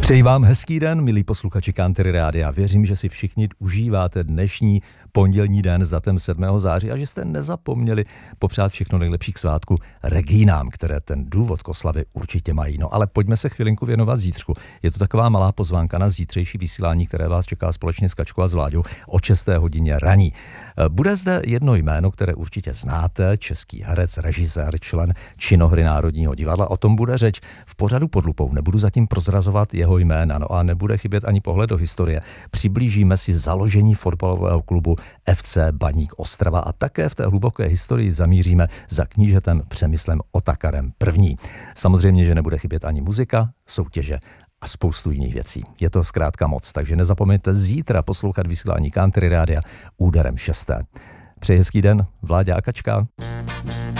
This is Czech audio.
Přeji vám hezký den, milí posluchači Country Rádia. Věřím, že si všichni užíváte dnešní pondělní den s datem 7. září a že jste nezapomněli popřát všechno nejlepší k svátku Regínám, které ten důvod k oslavě určitě mají. No ale pojďme se chvilinku věnovat zítřku. Je to taková malá pozvánka na zítřejší vysílání, které vás čeká společně s Kačkou a s Vláďou o 6. hodině raní. Bude zde jedno jméno, které určitě znáte, český herec, režisér, člen činohry Národního divadla. O tom bude řeč v pořadu Pod lupou. Nebudu zatím prozrazovat jeho jména, no a nebude chybět ani pohled do historie. Přiblížíme si založení fotbalového klubu FC Baník Ostrava a také v té hluboké historii zamíříme za knížetem Přemyslem Otakarem I. Samozřejmě, že nebude chybět ani muzika, soutěže a spoustu jiných věcí. Je to zkrátka moc, takže nezapomeňte zítra poslouchat vysílání Country Rádia úderem 6. Přeji hezký den, Vláďa a Kačka.